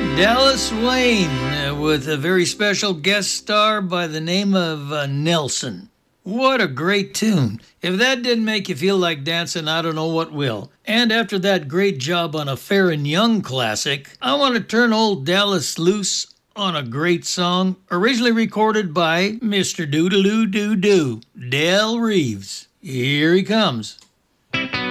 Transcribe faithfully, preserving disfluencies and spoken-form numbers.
Dallas Wayne uh, with a very special guest star by the name of uh, Nelson. What a great tune. If that didn't make you feel like dancing, I don't know what will. And after that great job on a Farron Young classic, I want to turn old Dallas loose on a great song originally recorded by Mister Doodaloo Doo Doo, Del Reeves. Here he comes.